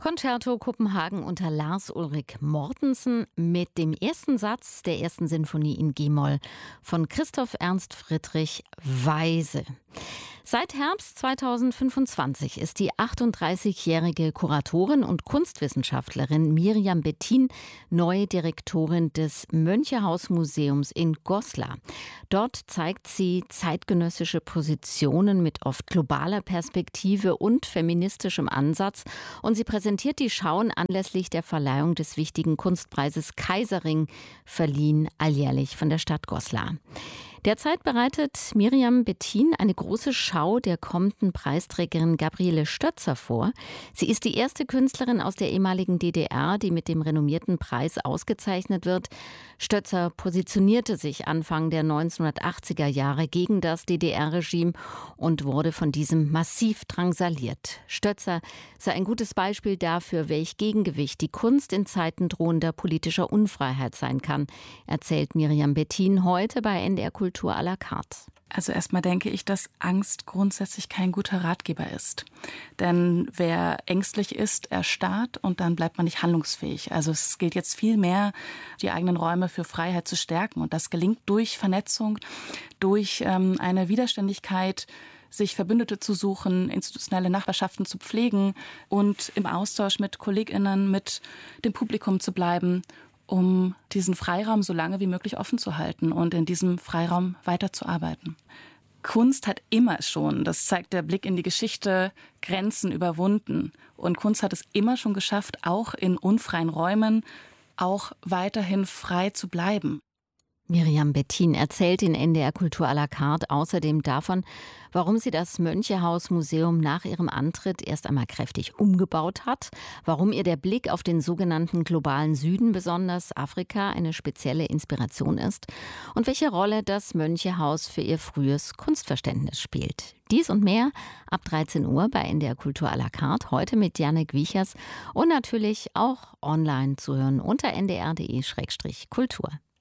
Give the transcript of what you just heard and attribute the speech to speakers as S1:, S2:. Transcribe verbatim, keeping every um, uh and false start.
S1: Concerto Kopenhagen unter Lars Ulrik Mortensen mit dem ersten Satz der ersten Sinfonie in G-Moll von Christoph Ernst Friedrich Weise. Seit Herbst zweitausendfünfundzwanzig ist die achtunddreißigjährige Kuratorin und Kunstwissenschaftlerin Miriam Bettin neue Direktorin des Mönchehaus-Museums in Goslar. Dort zeigt sie zeitgenössische Positionen mit oft globaler Perspektive und feministischem Ansatz, und sie präsentiert die Schauen anlässlich der Verleihung des wichtigen Kunstpreises Kaiserring, verliehen alljährlich von der Stadt Goslar. Derzeit bereitet Miriam Bettin eine große Schau der kommenden Preisträgerin Gabriele Stötzer vor. Sie ist die erste Künstlerin aus der ehemaligen D D R, die mit dem renommierten Preis ausgezeichnet wird. Stötzer positionierte sich Anfang der neunzehnhundertachtziger Jahre gegen das D D R-Regime und wurde von diesem massiv drangsaliert. Stötzer sei ein gutes Beispiel dafür, welch Gegengewicht die Kunst in Zeiten drohender politischer Unfreiheit sein kann, erzählt Miriam Bettin heute bei N D R Kultur à la carte.
S2: Also erstmal denke ich, dass Angst grundsätzlich kein guter Ratgeber ist. Denn wer ängstlich ist, erstarrt und dann bleibt man nicht handlungsfähig. Also es gilt jetzt viel mehr, die eigenen Räume für Freiheit zu stärken. Und das gelingt durch Vernetzung, durch ähm, eine Widerständigkeit, sich Verbündete zu suchen, institutionelle Nachbarschaften zu pflegen und im Austausch mit KollegInnen, mit dem Publikum zu bleiben, um diesen Freiraum so lange wie möglich offen zu halten und in diesem Freiraum weiterzuarbeiten. Kunst hat immer schon, das zeigt der Blick in die Geschichte, Grenzen überwunden. Und Kunst hat es immer schon geschafft, auch in unfreien Räumen auch weiterhin frei zu bleiben.
S1: Miriam Bettin erzählt in N D R Kultur à la carte außerdem davon, warum sie das Mönchehaus-Museum nach ihrem Antritt erst einmal kräftig umgebaut hat, warum ihr der Blick auf den sogenannten globalen Süden, besonders Afrika, eine spezielle Inspiration ist und welche Rolle das Mönchehaus für ihr frühes Kunstverständnis spielt. Dies und mehr ab dreizehn Uhr bei N D R Kultur à la carte, heute mit Janek Wiechers und natürlich auch online zu hören unter n d r punkt d e slash kultur.